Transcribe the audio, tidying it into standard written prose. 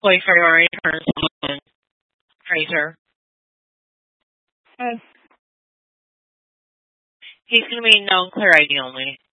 Wait for your return, Fraser. Uh, He's going to be known clear ID only.